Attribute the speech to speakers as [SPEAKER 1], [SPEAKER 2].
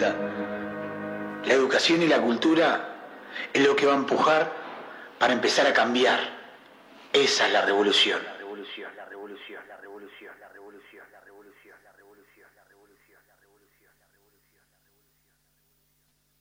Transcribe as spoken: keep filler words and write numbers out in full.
[SPEAKER 1] cuenta, la educación y la cultura es lo que va a empujar para empezar a cambiar. Esa es la revolución. La revolución, la revolución, la revolución, la revolución, la revolución, la revolución, la revolución, la revolución.